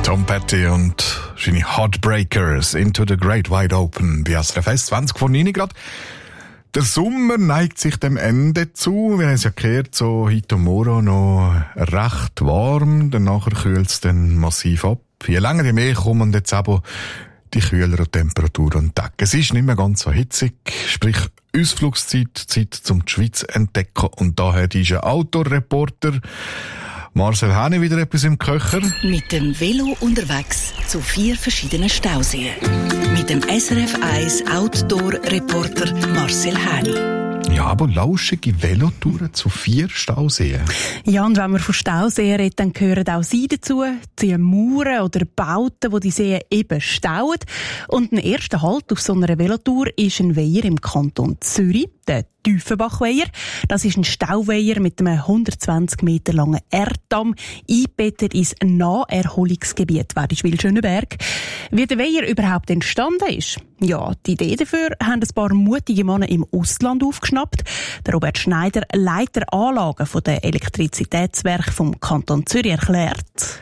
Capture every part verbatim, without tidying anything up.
Tom Petty und seine Heartbreakers Into the Great Wide Open bei S R F eins, zwanzig vor neun Grad. Der Sommer neigt sich dem Ende zu. Wir haben es ja gehört, so heute und morgen noch recht warm. Danach kühlt es dann massiv ab. Je länger, je mehr kommen jetzt aber die kühleren Temperaturen an den Tag. Es ist nicht mehr ganz so hitzig, sprich Ausflugszeit, Zeit zum die Schweiz entdecken. Und daher ist ein Outdoor-Reporter Marcel Häni wieder etwas im Köcher. Mit dem Velo unterwegs zu vier verschiedenen Stauseen. Mit dem S R F eins Outdoor-Reporter Marcel Häni. Ja, aber lauschige Velotouren zu vier Stauseen. Ja, und wenn wir von Stauseen reden, dann gehören auch sie dazu, die Mauern oder Bauten, die die Seen eben stauen. Und ein erster Halt auf so einer Velotour ist ein Weiher im Kanton Zürich, der Tiefenbachweiher. Das ist ein Stauweiher mit einem hundertzwanzig Meter langen Erddamm, eingebettet ins Naherholungsgebiet Wädischwil-Schöneberg. Wie der Weiher überhaupt entstanden ist? Ja, die Idee dafür haben ein paar mutige Männer im Ausland aufgeschnappt. Der Robert Schneider, Leiter Anlagen von der Elektrizitätswerke vom Kanton Zürich, erklärt.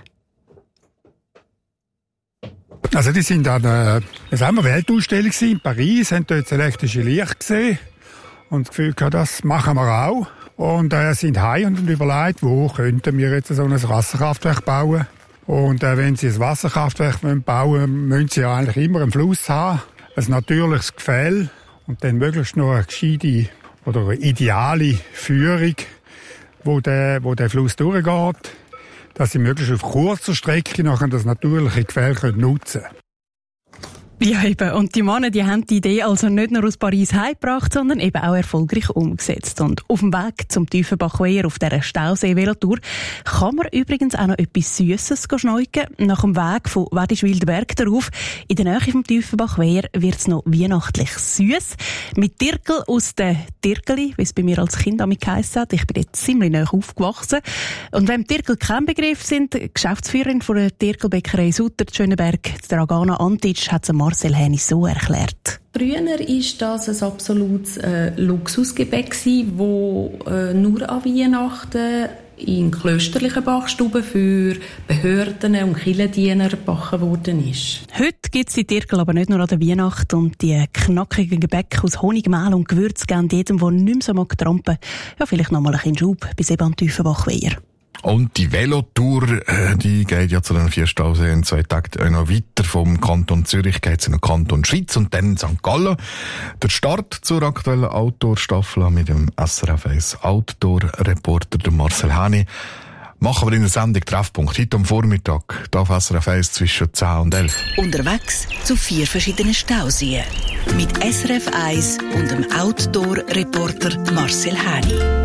Also die sind an der Weltausstellung in Paris, haben dort das elektrische Licht gesehen und das Gefühl gehabt, das machen wir auch. Und äh, sind heim und überlegt, wo könnten wir jetzt so ein Wasserkraftwerk bauen. Und äh, wenn sie ein Wasserkraftwerk bauen wollen, müssen sie ja eigentlich immer einen Fluss haben, ein natürliches Gefälle und dann möglichst noch eine gescheite oder eine ideale Führung, wo der, wo der Fluss durchgeht, dass sie möglichst auf kurzer Strecke nachher das natürliche Gefälle nutzen können. Ja, eben. Und die Männer, die haben die Idee also nicht nur aus Paris heimgebracht, sondern eben auch erfolgreich umgesetzt. Und auf dem Weg zum Tiefenbachweiher auf dieser Stausee-Velotour kann man übrigens auch noch etwas Süßes schneiden. Nach dem Weg von Wädischwil-Berg darauf, in der Nähe vom Tiefenbachweiher, wird es noch weihnachtlich süß. Mit Tirkel aus der Tirkeli, wie es bei mir als Kind damit geheissen hat. Ich bin jetzt ziemlich nahe aufgewachsen. Und wenn Tirkel kein Begriff sind, die Geschäftsführerin von der Tirkelbäckerei Sutter Schöneberg, Dragana Antic, hat es Marcel Häni so erklärt. Früher war das ein absolutes äh, Luxusgebäck, das äh, nur an Weihnachten in klösterlichen Backstuben für Behörden und Kirchendiener gebacken worden ist. Heute gibt es die Tirkel aber nicht nur an der Weihnacht, und die knackigen Gebäcke aus Honig, Mehl und Gewürz geben jedem, der nicht mehr so mag trampen, ja, vielleicht noch mal ein bisschen Schub bis eben am Tiefenbachweiher. Und die Velotour, die geht ja zu den vier Stauseen in zwei Tagen noch weiter. Vom Kanton Zürich geht es in den Kanton Schweiz und dann in Sankt Gallen. Der Start zur aktuellen Outdoor-Staffel mit dem S R F eins Outdoor-Reporter Marcel Häni. Machen wir in der Sendung Treffpunkt heute am Vormittag, hier auf S R F eins zwischen zehn und elf. Unterwegs zu vier verschiedenen Stauseen. Mit S R F eins und dem Outdoor-Reporter Marcel Häni.